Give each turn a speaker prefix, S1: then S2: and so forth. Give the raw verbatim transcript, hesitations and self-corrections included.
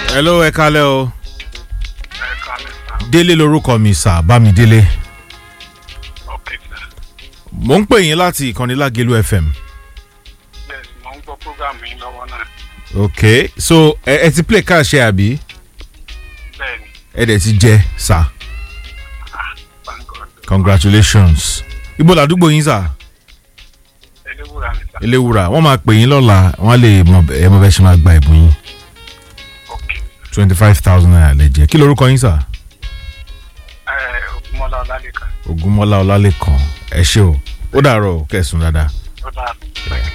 S1: Hello, ẹ kálẹ́ o.
S2: Ẹ kálẹ́ sá.
S1: Délé lorúkọ mi sà, Bámidélé.
S2: Okay sá.
S1: Mo ń pè yín láti ìkànnì Lágelú F M.
S2: Yes, mo ń gbọ́ program yín lọ́wọ́ náà.
S1: Okay, so ẹ ẹ ti play cash ẹ àbí?
S2: Bẹ́ẹ̀ni.
S1: Ẹ dẹ̀ ti jẹ sà.
S2: Ah, thank God.
S1: Congratulations. Ibo làdúgbò yín sà?
S2: Eléwúrà mi sá.
S1: Eléwúrà. Wọ́n máa pè yín lọ́la, wọ́n lè mọ ẹ mọ bẹ́ẹ̀ ṣe máa gba ẹ̀bùn yín.
S2: Okay.
S1: twenty-five thousand naira lẹ jẹ. Kí lorúkọ yín sà?
S2: Ẹ Ògúnmọ́lá Ọlálékan.
S1: Ògúnmọ́lá Ọlálékan. Ẹ ṣé o. Ó dàárọ̀ o, kẹ́sùn dáadáa.
S2: Ó dáa.